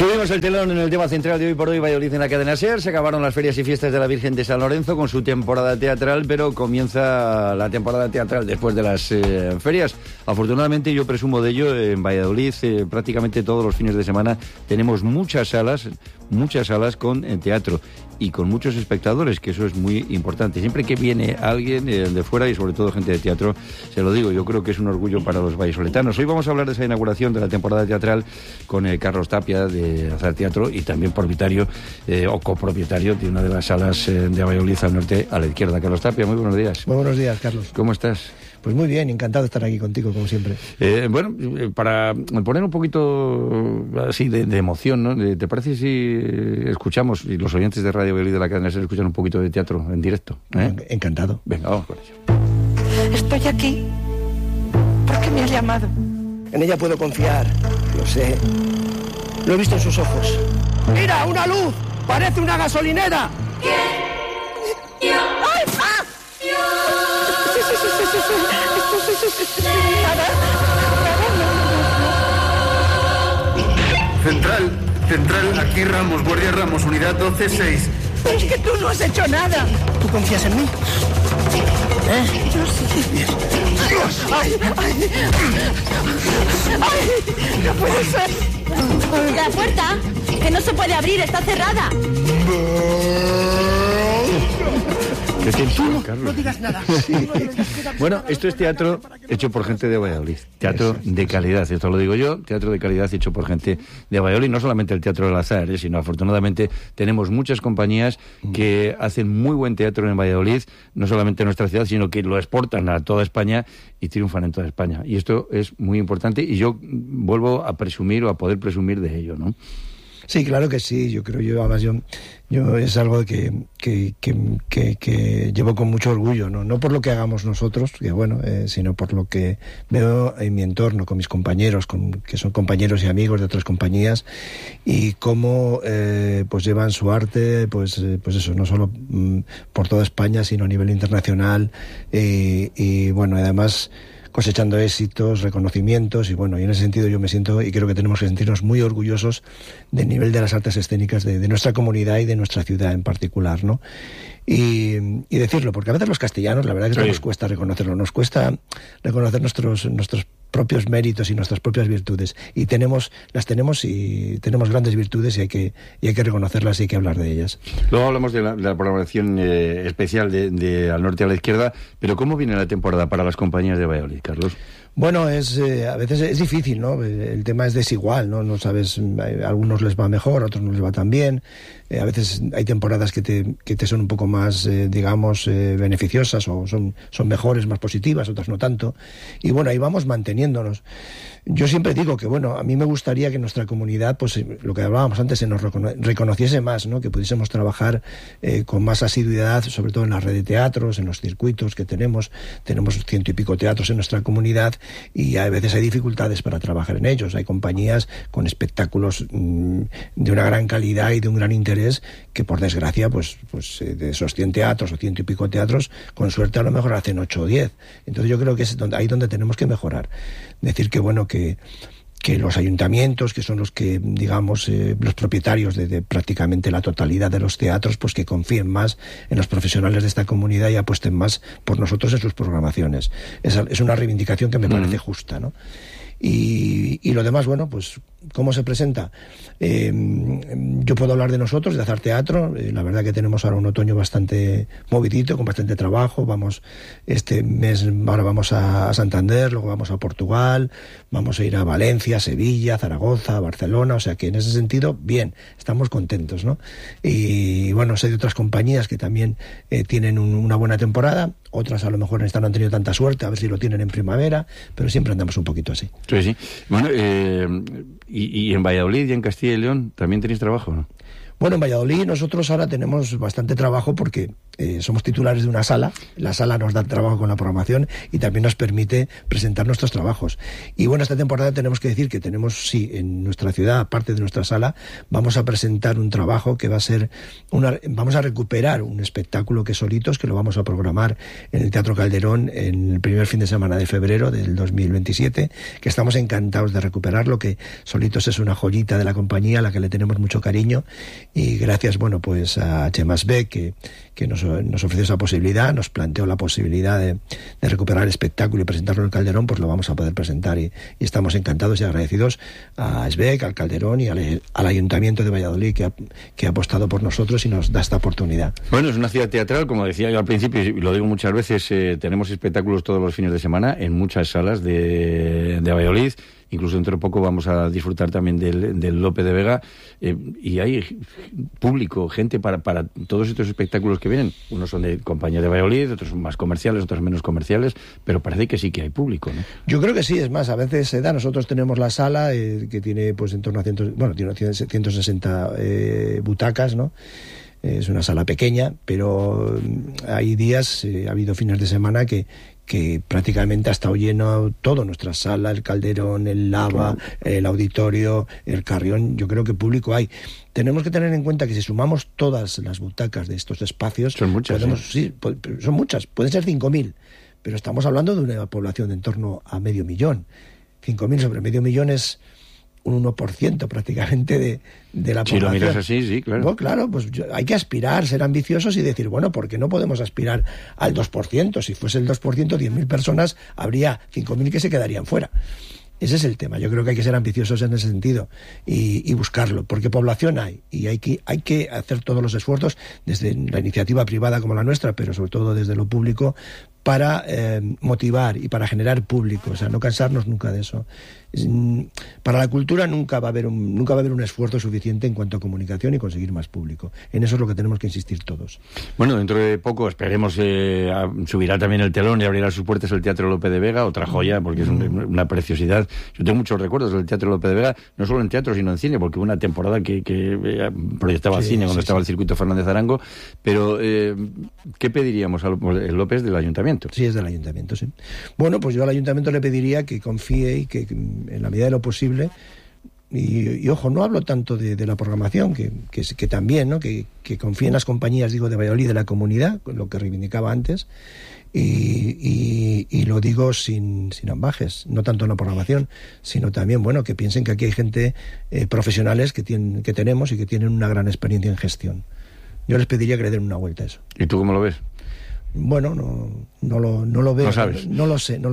Subimos el telón en el tema central de hoy por hoy. Valladolid en la cadena SER. Se acabaron las ferias y fiestas de la Virgen de San Lorenzo con su temporada teatral, pero comienza la temporada teatral después de las ferias. Afortunadamente, yo presumo de ello, en Valladolid prácticamente todos los fines de semana tenemos muchas salas con teatro y con muchos espectadores, que eso es muy importante. Siempre que viene alguien de fuera y sobre todo gente de teatro, se lo digo, yo creo que es un orgullo para los vallisoletanos. Hoy vamos a hablar de esa inauguración de la temporada teatral con Carlos Tapia de Azar Teatro y también propietario o copropietario de una de las salas de Valladolid al norte, a la izquierda. Carlos Tapia, muy buenos días. Muy buenos días, Carlos. ¿Cómo estás? Pues muy bien, encantado de estar aquí contigo, como siempre. Para poner un poquito así de emoción, ¿no? ¿Te parece si escuchamos, y los oyentes de Radio Valladolid de la cadena SER escuchan un poquito de teatro en directo? Encantado. Venga, vamos con ello. Estoy aquí porque me has llamado. En ella puedo confiar, lo sé. Lo he visto en sus ojos. ¡Mira, una luz! ¡Parece una gasolinera! ¿Qué? ¡Ay! ¡Ah! Central, aquí Ramos, Guardia Ramos, unidad 12-6. Es que tú no has hecho nada. ¿Tú confías en mí? Yo sí. ¡Dios! ¡Ay! ¡No puede ser! La puerta, que no se puede abrir, está cerrada. ¿Qué tensión, Carlos? No digas nada. Bueno, esto es teatro hecho por gente de Valladolid. Teatro de calidad, esto lo digo yo. Teatro de calidad hecho por gente de Valladolid. No solamente el Teatro del Azar, sino afortunadamente tenemos muchas compañías que hacen muy buen teatro en Valladolid. No solamente en nuestra ciudad, sino que lo exportan a toda España y triunfan en toda España. Y esto es muy importante y yo vuelvo a presumir o a poder presumir de ello, ¿no? Sí, claro que sí. Yo es algo que llevo con mucho orgullo, no por lo que hagamos nosotros, sino por lo que veo en mi entorno, con mis compañeros, que son compañeros y amigos de otras compañías, y cómo pues llevan su arte, pues eso, no solo por toda España, sino a nivel internacional, y además cosechando éxitos, reconocimientos, y en ese sentido yo me siento, y creo que tenemos que sentirnos muy orgullosos del nivel de las artes escénicas de nuestra comunidad y de nuestra ciudad en particular, ¿no? Y decirlo, porque a veces los castellanos, la verdad es que nos cuesta reconocerlo, nos cuesta reconocer nuestros propios méritos y nuestras propias virtudes, y las tenemos grandes virtudes, y hay que reconocerlas y hay que hablar de ellas. Luego hablamos de la programación especial de Al Norte a la Izquierda, pero ¿cómo viene la temporada para las compañías de Valladolid, Carlos? Bueno, a veces es difícil, ¿no? El tema es desigual, ¿no? No sabes, a algunos les va mejor, a otros no les va tan bien. A veces hay temporadas que te son un poco más, beneficiosas, o son mejores, más positivas, otras no tanto. Y ahí vamos manteniéndonos. Yo siempre digo que, a mí me gustaría que nuestra comunidad, pues lo que hablábamos antes, se nos reconociese más, ¿no? Que pudiésemos trabajar con más asiduidad, sobre todo en la red de teatros, en los circuitos que tenemos 100 y pico teatros en nuestra comunidad, y a veces hay dificultades para trabajar en ellos. Hay compañías con espectáculos de una gran calidad y de un gran interés, que por desgracia, pues de esos 100 teatros o 100 y pico teatros, con suerte a lo mejor hacen 8 o 10. Entonces yo creo que es ahí donde tenemos que mejorar. Decir que los ayuntamientos, que son los que, los propietarios de prácticamente la totalidad de los teatros, pues que confíen más en los profesionales de esta comunidad y apuesten más por nosotros en sus programaciones. Es una reivindicación que me parece justa, ¿no? Y lo demás, pues ¿cómo se presenta? Yo puedo hablar de nosotros, de Azar Teatro. La verdad que tenemos ahora un otoño bastante movidito, con bastante trabajo. Este mes ahora vamos a Santander, luego vamos a Portugal, vamos a ir a Valencia, Sevilla, Zaragoza, Barcelona. O sea que en ese sentido, bien, estamos contentos, ¿no? Y sé de otras compañías que también tienen una buena temporada. Otras a lo mejor no han tenido tanta suerte, a ver si lo tienen en primavera, pero siempre andamos un poquito así. Sí. Bueno, y en Valladolid y en Castilla y León también tenéis trabajo, ¿no? Bueno, en Valladolid nosotros ahora tenemos bastante trabajo porque somos titulares de una sala. La sala nos da trabajo con la programación y también nos permite presentar nuestros trabajos. Y bueno, esta temporada tenemos que decir que tenemos, sí, en nuestra ciudad, aparte de nuestra sala, vamos a presentar un trabajo que va a ser vamos a recuperar un espectáculo que es Solitos, que lo vamos a programar en el Teatro Calderón en el primer fin de semana de febrero del 2027, que estamos encantados de recuperarlo, que Solitos es una joyita de la compañía a la que le tenemos mucho cariño. Y gracias, bueno, pues a Chema Esbeck, que nos ofreció esa posibilidad, nos planteó la posibilidad de recuperar el espectáculo y presentarlo en el Calderón, pues lo vamos a poder presentar y estamos encantados y agradecidos a Esbeck, al Calderón y al Ayuntamiento de Valladolid que ha apostado por nosotros y nos da esta oportunidad. Bueno, es una ciudad teatral, como decía yo al principio, y lo digo muchas veces, tenemos espectáculos todos los fines de semana en muchas salas de Valladolid. Incluso dentro de poco vamos a disfrutar también del Lope de Vega, y hay público, gente para todos estos espectáculos que vienen. Unos son de compañía de Valladolid, otros son más comerciales, otros menos comerciales, pero parece que sí que hay público, ¿no? Yo creo que sí, es más, a veces se da. Nosotros tenemos la sala que tiene pues en torno a tiene 160 butacas, ¿no? Es una sala pequeña, pero hay días, ha habido fines de semana que prácticamente ha estado lleno todo, nuestra sala, el Calderón, el Lava, el Auditorio, el Carrión. Yo creo que público hay. Tenemos que tener en cuenta que si sumamos todas las butacas de estos espacios... Son muchas, sí, son muchas, pueden ser 5.000, pero estamos hablando de una población de en torno a 500.000. 5.000 sobre 500.000 es un 1% prácticamente de la población. Si lo miras así, sí, claro. Bueno, claro, pues hay que aspirar, ser ambiciosos y decir, bueno, ¿por qué no podemos aspirar al 2%? Si fuese el 2%, 10.000 personas, habría 5.000 que se quedarían fuera. Ese es el tema. Yo creo que hay que ser ambiciosos en ese sentido y buscarlo, porque población hay y hay que hacer todos los esfuerzos desde la iniciativa privada como la nuestra, pero sobre todo desde lo público, para motivar y para generar público, o sea, no cansarnos nunca de eso. Para la cultura nunca va a haber un esfuerzo suficiente en cuanto a comunicación y conseguir más público. En eso es lo que tenemos que insistir todos. Bueno, dentro de poco esperemos subirá también el telón y abrirá sus puertas el Teatro Lope de Vega, otra joya, porque es una preciosidad. Yo tengo muchos recuerdos del Teatro Lope de Vega, no solo en teatro, sino en cine, porque hubo una temporada que proyectaba cine cuando estaba el circuito Fernández Arango, pero ¿qué pediríamos al López del Ayuntamiento? Sí, es del Ayuntamiento, sí. Bueno, pues yo al Ayuntamiento le pediría que confíe y que en la medida de lo posible, y ojo, no hablo tanto de la programación, que también, ¿no? Que confíe en las compañías, digo, de Valladolid, de la comunidad, lo que reivindicaba antes, y lo digo sin ambajes, no tanto en la programación, sino también, bueno, que piensen que aquí hay gente profesionales que tenemos y que tienen una gran experiencia en gestión. Yo les pediría que le den una vuelta a eso. ¿Y tú cómo lo ves? Bueno, no lo veo. ¿No sabes? No lo sé.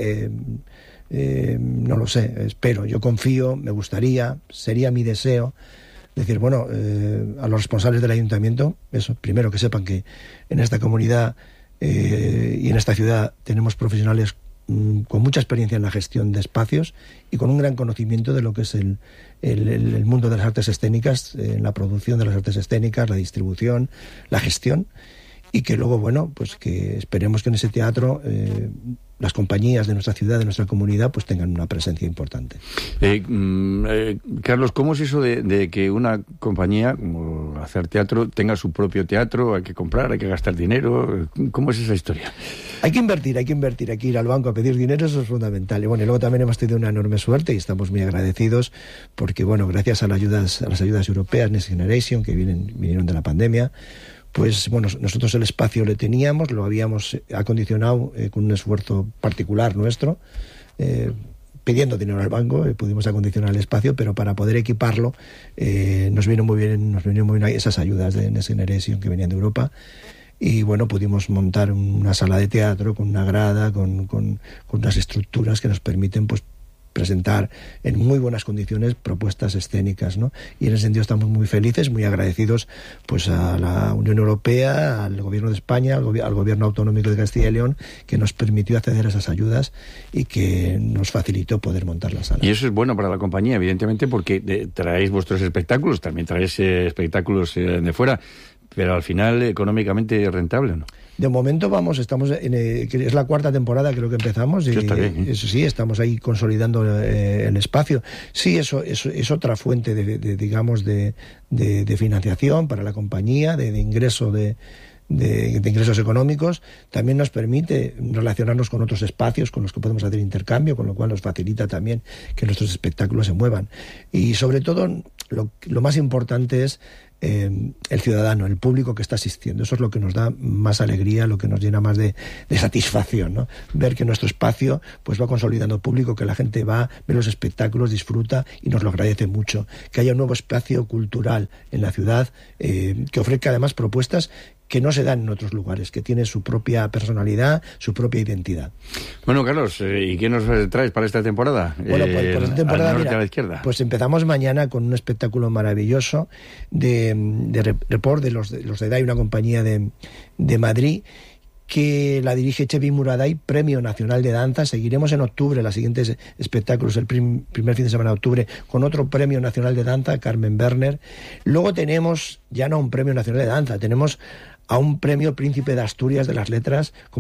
No lo sé, espero, yo confío, me gustaría, sería mi deseo decir, bueno, a los responsables del Ayuntamiento, eso, primero que sepan que en esta comunidad y en esta ciudad tenemos profesionales con mucha experiencia en la gestión de espacios y con un gran conocimiento de lo que es el mundo de las artes escénicas, la producción de las artes escénicas, la distribución, la gestión, y que luego, bueno, pues que esperemos que en ese teatro las compañías de nuestra ciudad, de nuestra comunidad, pues tengan una presencia importante. Carlos, ¿cómo es eso de que una compañía, como hacer teatro, tenga su propio teatro? Hay que comprar, hay que gastar dinero. ¿Cómo es esa historia? Hay que invertir, hay que ir al banco a pedir dinero, eso es fundamental. Y bueno, y luego también hemos tenido una enorme suerte y estamos muy agradecidos porque, bueno, gracias a las ayudas europeas, Next Generation, que vinieron de la pandemia, pues bueno, nosotros el espacio le teníamos, lo habíamos acondicionado con un esfuerzo particular nuestro, pidiendo dinero al banco, pudimos acondicionar el espacio, pero para poder equiparlo nos vinieron muy bien esas ayudas de Next Generation que venían de Europa. Y bueno, pudimos montar una sala de teatro con una grada, con unas estructuras que nos permiten pues presentar en muy buenas condiciones propuestas escénicas, ¿no? Y en ese sentido estamos muy felices, muy agradecidos pues a la Unión Europea, al Gobierno de España, al Gobierno Autonómico de Castilla y León, que nos permitió acceder a esas ayudas y que nos facilitó poder montar la sala. Y eso es bueno para la compañía, evidentemente, porque traéis vuestros espectáculos, también traéis espectáculos de fuera, pero al final económicamente rentable, ¿no? De momento estamos que es la 4ª temporada, creo que empezamos. Eso está bien, ¿eh? Eso sí, estamos ahí consolidando el espacio. Sí, eso es otra fuente de financiación para la compañía, de ingreso de ingresos económicos. También nos permite relacionarnos con otros espacios con los que podemos hacer intercambio, con lo cual nos facilita también que nuestros espectáculos se muevan. Y sobre todo, lo más importante es el ciudadano, el público que está asistiendo. Eso es lo que nos da más alegría, lo que nos llena más de satisfacción, ¿no? Ver que nuestro espacio pues va consolidando público, que la gente va, ve los espectáculos, disfruta y nos lo agradece mucho. Que haya un nuevo espacio cultural en la ciudad que ofrezca además propuestas que no se dan en otros lugares, que tiene su propia personalidad, su propia identidad. Bueno, Carlos, ¿y qué nos traes para esta temporada? Bueno, pues para esta temporada, al norte, mira, a la izquierda. Pues empezamos mañana con un espectáculo maravilloso de report de los de DAI, una compañía de Madrid, que la dirige Chevy Muraday, Premio Nacional de Danza. Seguiremos en octubre los siguientes espectáculos, el primer fin de semana de octubre, con otro Premio Nacional de Danza, Carmen Werner. Luego tenemos ya no un Premio Nacional de Danza, tenemos a un Premio Príncipe de Asturias de las Letras,